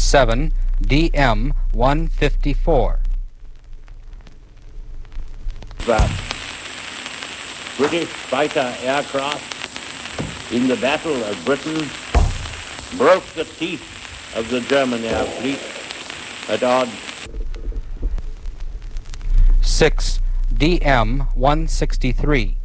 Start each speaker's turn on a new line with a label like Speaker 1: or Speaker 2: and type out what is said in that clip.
Speaker 1: 7. DM-154.
Speaker 2: British fighter aircraft in the Battle of Britain broke the teeth of the German air fleet at odds.
Speaker 1: 6. DM-163.